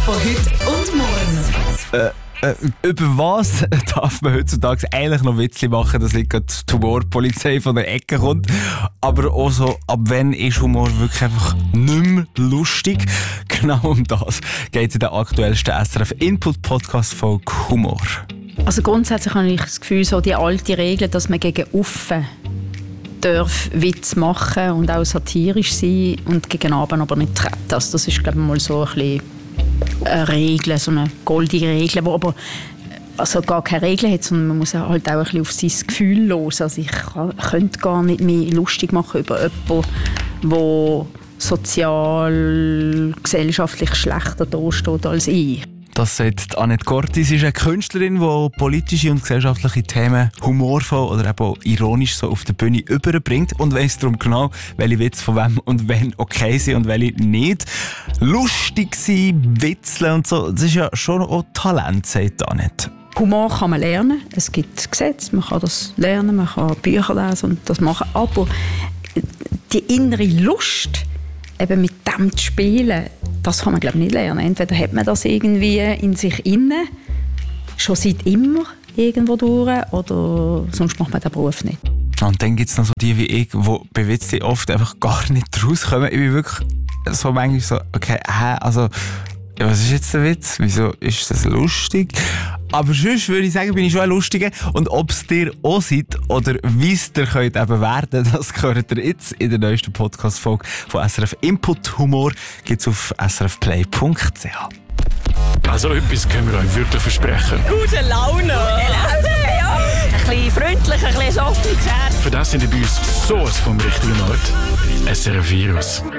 von heute und morgen. Über was darf man heutzutage eigentlich noch Witzli machen, dass nicht gerade die Humorpolizei von der Ecke kommt? Aber auch so, ab wann ist Humor wirklich einfach nicht mehr lustig? Genau um das geht es in der aktuellsten SRF-Input-Podcast-Folge Humor. Also grundsätzlich habe ich das Gefühl, so die alte Regel, dass man gegen Uffen darf Witz machen und auch satirisch sein und gegen Abend aber nicht treten. Also das ist, glaube ich, mal so ein bisschen eine Regel, so eine goldige Regel, die aber also gar keine Regel hat, sondern man muss halt auch ein bisschen auf sein Gefühl los. Also ich könnte gar nicht mehr lustig machen über jemanden, der sozial, gesellschaftlich schlechter dasteht als ich. Das sagt Annette Gorti. Sie ist eine Künstlerin, die politische und gesellschaftliche Themen humorvoll oder eben auch ironisch so auf der Bühne überbringt und weiss darum genau, welche Witze von wem und wenn okay sind und welche nicht. Lustig sein, witzeln und so, das ist ja schon auch Talent, sagt Annette. Humor kann man lernen. Es gibt Gesetze, man kann das lernen, man kann Bücher lesen und das machen. Aber die innere Lust, eben mit dem zu spielen, das kann man, glaube ich, nicht lernen. Entweder hat man das irgendwie in sich inne, schon seit immer irgendwo durch, oder sonst macht man den Beruf nicht. Und dann gibt es noch so die wie ich, die bei Witzen oft einfach gar nicht rauskommen. Ich bin wirklich so manchmal so, okay, also, was ist jetzt der Witz? Wieso ist das lustig? Aber sonst würde ich sagen, bin ich schon ein Lustiger. Und ob es dir auch seid oder wie es dir könnt eben werden, das gehört ihr jetzt in der neuesten Podcast-Folge von SRF Input Humor. Gibt es auf srfplay.ch. Also etwas können wir euch wirklich versprechen. Gute Laune! Ja. Ein bisschen freundlich, ein bisschen softiges Herz. Für das sind ihr bei uns sowas vom richtigen Ort. SRF Virus.